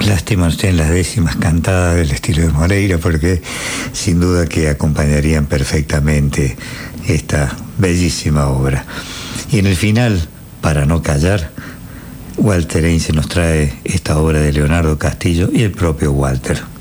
Lástima no estén las décimas cantadas del estilo de Moreira, porque sin duda que acompañarían perfectamente esta bellísima obra. Y en el final, para no callar, Walter Heinze nos trae esta obra de Leonardo Castillo y el propio Walter.